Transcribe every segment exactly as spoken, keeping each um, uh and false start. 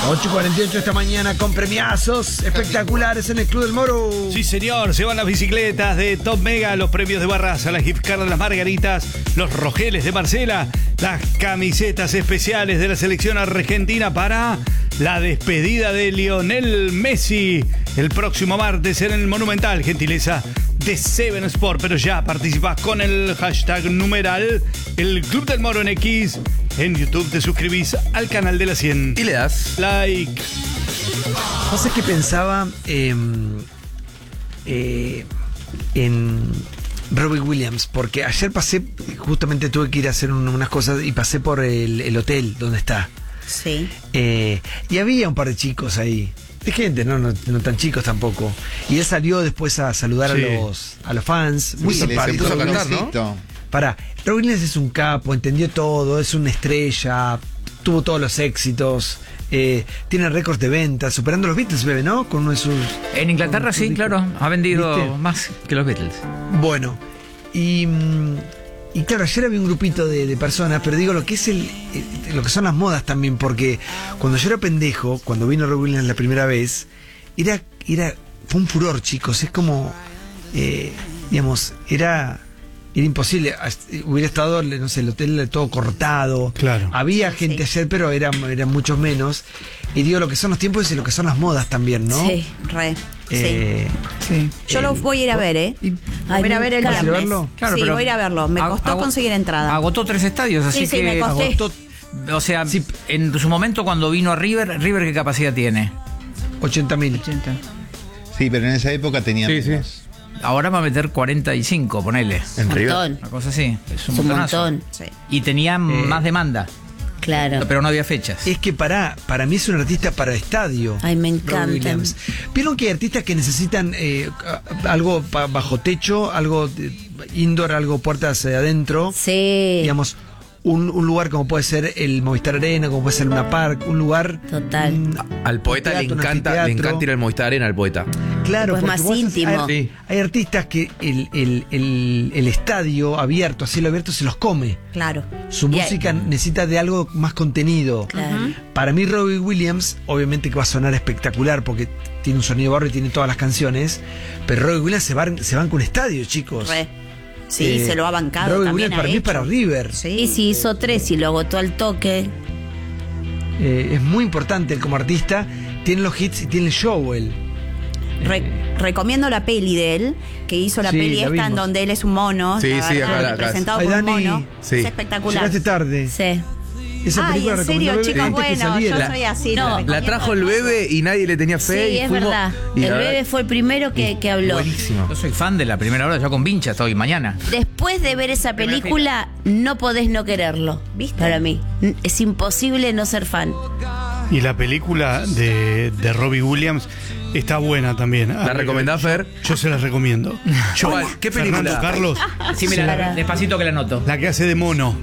ocho y cuarenta y ocho esta mañana con premiazos espectaculares en el Club del Moro. Sí, señor, se van las bicicletas de Top Mega, los premios de Barraza, las gift cards de las Margaritas, los rogeles de Marcela, las camisetas especiales de la selección argentina para la despedida de Lionel Messi el próximo martes en el Monumental, gentileza de Seven Sport. Pero ya participás con el hashtag numeral el Club del Moro en X. En YouTube te suscribís al canal de la cien y le das like. No sé qué pensaba eh, eh, en Robbie Williams, porque ayer pasé, justamente tuve que ir a hacer un, unas cosas y pasé por el, el hotel donde está. Sí. Eh, y había un par de chicos ahí. De gente, no, no, no tan chicos tampoco. Y él salió después a saludar sí. a los a los fans. Muy sí, simpático. Se puso a cantar, ¿no? Pará, Robbie Williams es un capo, entendió todo, es una estrella, tuvo todos los éxitos, eh, tiene récords de ventas, superando los Beatles, bebé, ¿no? Con uno de sus... En Inglaterra sí, claro, ha vendido ¿viste? Más que los Beatles. Bueno, y... Y claro, ayer había un grupito de, de personas, pero digo lo que es el, el lo que son las modas también, porque cuando yo era pendejo, cuando vino Robbie Williams la primera vez, era, era fue un furor, chicos, es como, eh, digamos, era, era imposible, hubiera estado, no sé, el hotel todo cortado, claro. Había gente sí. ayer, pero eran, eran muchos menos, y digo lo que son los tiempos y lo que son las modas también, ¿no? Sí, re. Eh, sí. Yo eh, lo voy a ir a ver, ¿eh? Y, Ay, voy a ver el viernes. verlo? Claro, sí, pero voy a ir a verlo. Me costó agotó, conseguir entrada. Agotó tres estadios, así sí, sí, que... me costé. Agotó, o sea, sí. En su momento cuando vino a River, ¿River qué capacidad tiene? ochenta mil. ochenta. Sí, pero en esa época tenía sí, sí. Ahora va a meter cuarenta y cinco, ponele. En un River. montón. Una cosa así. Es un, es un montón. Sí. Y tenía eh. más demanda. Claro. Pero no había fechas. Es que para, para mí es un artista para estadio. Ay, me encanta. Vieron que hay artistas que necesitan eh, algo bajo techo, algo indoor, algo puertas adentro. Sí. Digamos, un, un lugar como puede ser el Movistar Arena, como puede ser Luna Park, un lugar... Total. Un, al poeta teatro, le encanta le encanta ir al Movistar Arena al poeta. Claro, pues más íntimo. Hay, sí. hay artistas que el, el, el, el estadio abierto, a cielo abierto, se los come. Claro. Su y música hay... necesita de algo más contenido. Claro. Para mí Robbie Williams, obviamente que va a sonar espectacular porque tiene un sonido barro y tiene todas las canciones, pero Robbie Williams se van, se van con un estadio, chicos. Re. Sí, eh, se lo ha bancado. Robbie también Williams para mí es para River. Sí, y si hizo tres y lo agotó al toque. Eh, es muy importante él como artista. Tiene los hits y tiene el show él. Re recomiendo la peli de él, que hizo la sí, peli la esta vimos. En donde él es un mono. Sí, la sí, verdad, acá, acá. Presentado Ay, por Dani, un mono. sí. Es espectacular. Llegaste tarde. Sí. Esa Ay, en serio, chicos, bueno, yo la, soy así. No, la trajo el bebé y nadie le tenía fe. Sí, y es fuimos, verdad. Y el la bebé verdad, fue el primero que, que habló. Buenísimo. Yo soy fan de la primera hora, yo con Vincha estoy mañana. Después de ver esa película, no podés no quererlo. ¿Viste? Para mí. Es imposible no ser fan. Y la película de, de Robbie Williams está buena también. ¿La recomendás, Fer? Yo se la recomiendo. Yo, ¿Qué película? Fernando Carlos. Sí, mira, despacito que la anoto. La que hace de mono.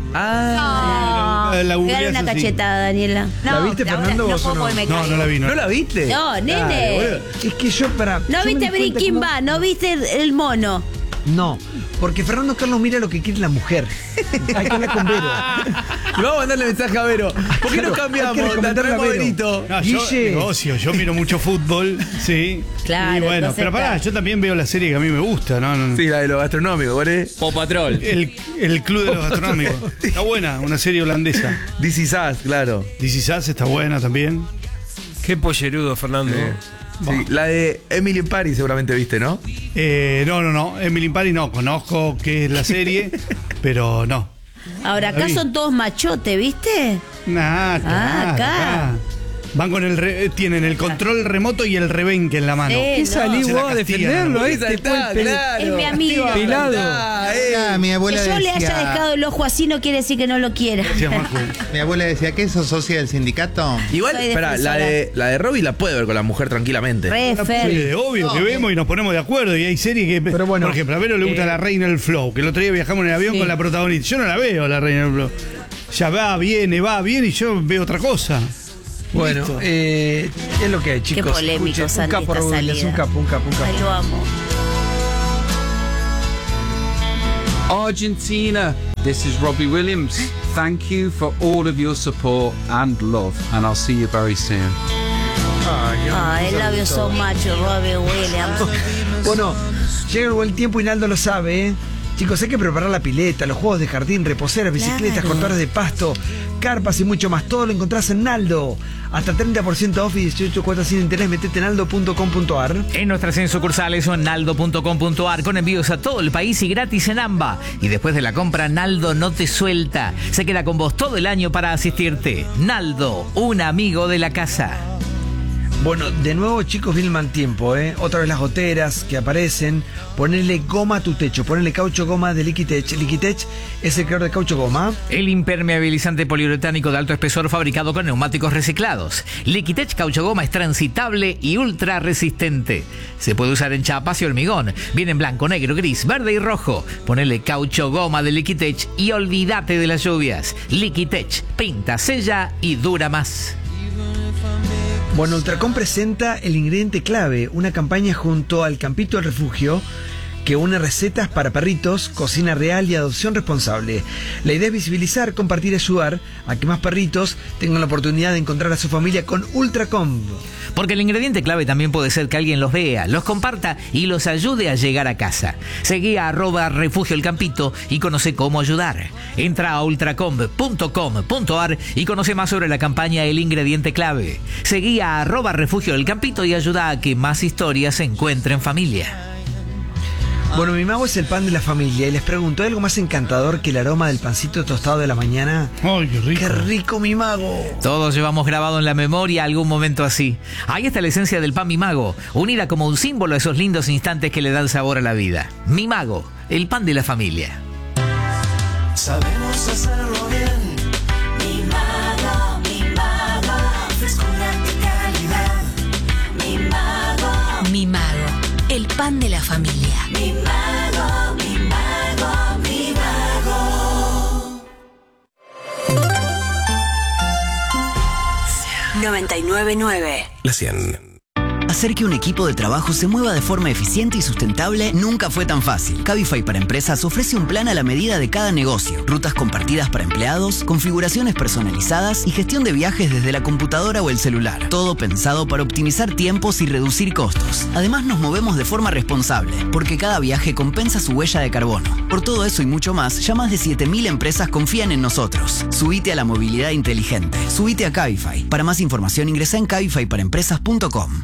Ah. No, la dale una cachetada, Daniela. No, ¿la viste, Fernando? No, ¿Vos o no? No, no la vi. No, ¿No la viste? No, nene. Dale, es que yo para... No yo viste Breaking Bad, no viste el, el mono. No, porque Fernando Carlos mira lo que quiere la mujer. Hay que hablar con Vero. Vamos a mandarle mensaje a Vero. ¿Por qué Claro, no cambiamos? La traemos a Verito. No, yo, negocio, yo miro mucho fútbol, sí. Claro. Y bueno, pero pará, está. yo también veo la serie que a mí me gusta, ¿no? no sí, la de lo gastronómico, ¿vale? Paw Patrol. El, el Club de los Gastronómicos. Está buena, una serie holandesa. This Is Us, claro. This Is Us está buena también. Qué pollerudo, Fernando. Eh. Sí, la de Emily in Paris seguramente viste, ¿no? Eh, no, no, no. Emily in Paris no. Conozco qué es la serie, pero no. Ahora, acá son todos machotes, ¿viste? Nah, acá, Ah, acá. acá. Van con el re, tienen el control remoto y el rebenque en la mano. Eh, ¿Qué no. salí Se vos la a castigan, defenderlo? ¿no? Ahí Ahí está, te claro. Es mi amigo. Pelado. Ah, mi abuela Que yo le decía, haya dejado el ojo así no quiere decir que no lo quiera. Sí, Marco. mi abuela decía, ¿qué sos socia del sindicato? Igual, Soy espera, la defensora. de, la de Robbie la puede ver con la mujer tranquilamente. Re Sí, Fer. obvio que vemos y nos ponemos de acuerdo. Y hay series que. Pero bueno, por ejemplo, a Vero le gusta eh, La Reina del Flow, que el otro día viajamos en el avión Sí. con la protagonista. Yo no la veo, La Reina del Flow. Ya va, viene, va, viene y yo veo otra cosa. Bueno, Listo. eh, es lo que hay, chicos. Qué polémico, Escuchen, Santi, un capo, esta Robbie Williams, salida. un capo, un capo, un capo. Ay, lo amo. Argentina. This is Robbie Williams. thank you for all of your support and love, and I'll see you very soon. Ah, I love you so much, Robbie Williams. Bueno, llega el buen tiempo y Naldo lo sabe, ¿eh? Chicos, hay que preparar la pileta, los juegos de jardín, reposeras, bicicletas, Claro. cortadores de pasto, carpas y mucho más. Todo lo encontrás en Naldo. Hasta treinta por ciento off y dieciocho cuotas sin interés. Metete en naldo punto com punto ar. En nuestras sucursales o en naldo punto com punto ar con envíos a todo el país y gratis en AMBA. Y después de la compra, Naldo no te suelta. Se queda con vos todo el año para asistirte. Naldo, un amigo de la casa. Bueno, de nuevo, chicos, viene el mal tiempo, ¿eh? Otra vez las goteras que aparecen. Ponerle goma a tu techo. Ponerle caucho goma de Liquitech. Liquitech es el creador de caucho goma. El impermeabilizante poliuretánico de alto espesor fabricado con neumáticos reciclados. Liquitech Caucho Goma es transitable y ultra resistente. Se puede usar en chapas y hormigón. Viene en blanco, negro, gris, verde y rojo. Ponele caucho goma de Liquitech y olvídate de las lluvias. Liquitech, pinta, sella y dura más. Bueno, Ultracom presenta el ingrediente clave, una campaña junto al Campito del Refugio que une recetas para perritos, cocina real y adopción responsable. La idea es visibilizar, compartir y ayudar a que más perritos tengan la oportunidad de encontrar a su familia con Ultracom. Porque el ingrediente clave también puede ser que alguien los vea, los comparta y los ayude a llegar a casa. Seguí a arroba refugio el campito y conoce cómo ayudar. Entra a ultracom punto com punto ar y conoce más sobre la campaña El Ingrediente Clave. Seguí a arroba refugio el campito y ayuda a que más historias se encuentren familia. Bueno, mi mago es el pan de la familia y les pregunto, ¿hay algo más encantador que el aroma del pancito tostado de la mañana? ¡Ay, qué rico! ¡Qué rico, mi mago! Todos llevamos grabado en la memoria algún momento así. Ahí está la esencia del pan Mi Mago, unida como un símbolo a esos lindos instantes que le dan sabor a la vida. Mi Mago, el pan de la familia. Sabemos hacerlo bien. Mi mago, mi mago, frescura y calidad. Mi mago, Mi Mago, el pan de la familia. mi mago, mi mago, mi mago. noventa y nueve punto nueve. La cien. Hacer que un equipo de trabajo se mueva de forma eficiente y sustentable nunca fue tan fácil. Cabify para Empresas ofrece un plan a la medida de cada negocio. Rutas compartidas para empleados, configuraciones personalizadas y gestión de viajes desde la computadora o el celular. Todo pensado para optimizar tiempos y reducir costos. Además nos movemos de forma responsable, porque cada viaje compensa su huella de carbono. Por todo eso y mucho más, ya más de siete mil empresas confían en nosotros. Subite a la movilidad inteligente. Subite a Cabify. Para más información ingresa en cabify para empresas punto com.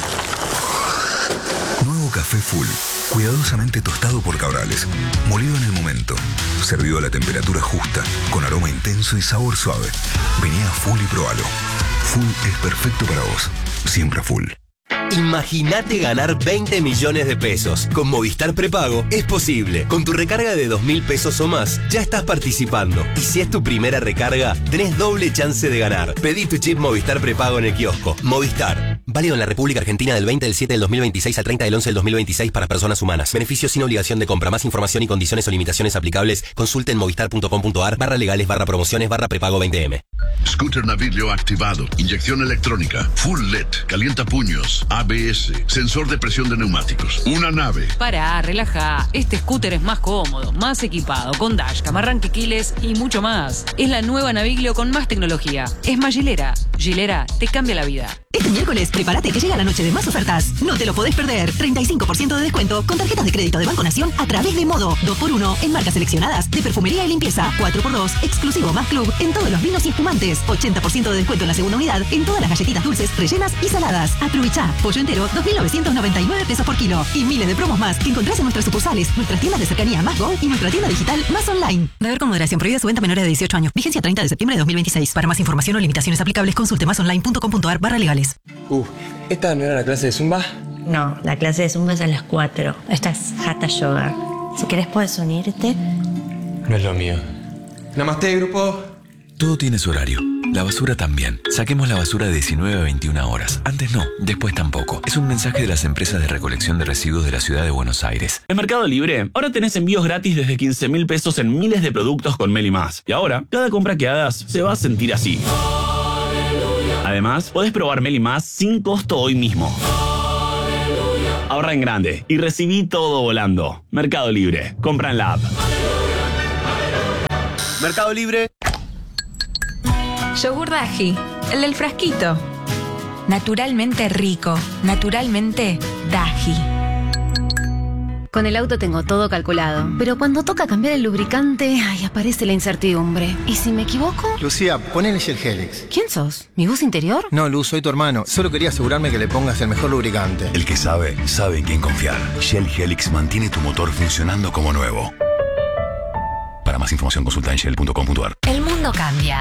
Nuevo café Full, cuidadosamente tostado por Cabrales, molido en el momento, servido a la temperatura justa, con aroma intenso y sabor suave. Vení a Full y probalo. Full es perfecto para vos, siempre Full. Imagínate ganar veinte millones de pesos. Con Movistar Prepago es posible. Con tu recarga de dos mil pesos o más, ya estás participando. Y si es tu primera recarga, tenés doble chance de ganar. Pedí tu chip Movistar Prepago en el kiosco. Movistar. Válido en la República Argentina del veinte del siete del dos mil veintiséis al treinta del once del dos mil veintiséis para personas humanas. Beneficios sin obligación de compra. Más información y condiciones o limitaciones aplicables. Consulte en movistar punto com punto ar barra legales barra promociones barra prepago veinte eme. Scooter Navilio activado. Inyección electrónica. Full L E D. Calienta puños. A B S. Sensor de presión de neumáticos. Una nave. Para, relaja. Este scooter es más cómodo, más equipado, con dashcam, arranque quiles y mucho más. Es la nueva Naviglio con más tecnología. Es más Gilera. Gilera te cambia la vida. Este miércoles, prepárate que llega la noche de más ofertas. No te lo podés perder. treinta y cinco por ciento de descuento con tarjetas de crédito de Banco Nación a través de Modo. dos por uno en marcas seleccionadas de perfumería y limpieza. cuatro por dos exclusivo más club en todos los vinos y espumantes. ochenta por ciento de descuento en la segunda unidad en todas las galletitas dulces, rellenas y saladas. Aprovecha. Pollo entero, dos mil novecientos noventa y nueve pesos por kilo. Y miles de promos más que encontrás en nuestras sucursales, nuestras tiendas de cercanía Más Go y nuestra tienda digital Más Online. Beber con moderación. Prohibida su venta a menores de dieciocho años. Vigencia treinta de septiembre de dos mil veintiséis. Para más información o limitaciones aplicables, consulte más online punto com punto ar barra legales. Uh, ¿esta no era la clase de Zumba? No, la clase de Zumba es a las cuatro. Esta es Hatha Yoga. Si querés puedes unirte. No es lo mío. Namaste, grupo. Todo tiene su horario. La basura también. Saquemos la basura de diecinueve a veintiuna horas. Antes no, después tampoco. Es un mensaje de las empresas de recolección de residuos de la ciudad de Buenos Aires. En Mercado Libre, ahora tenés envíos gratis desde quince mil pesos en miles de productos con Meli Más. Y ahora, cada compra que hagas se va a sentir así. Además, podés probar Meli Más sin costo hoy mismo. Ahorra en grande y recibí todo volando. Mercado Libre. Compra en la app. Mercado Libre. Yogur Daji, el del frasquito. Naturalmente rico, naturalmente Daji. Con el auto tengo todo calculado, pero cuando toca cambiar el lubricante, ay, aparece la incertidumbre. ¿Y si me equivoco? Lucía, ponele Shell Helix. ¿Quién sos? ¿Mi voz interior? No, Luz, soy tu hermano. Solo quería asegurarme que le pongas el mejor lubricante. El que sabe, sabe en quién confiar. Shell Helix mantiene tu motor funcionando como nuevo. Para más información consulta en shell punto com punto a r. El mundo cambia.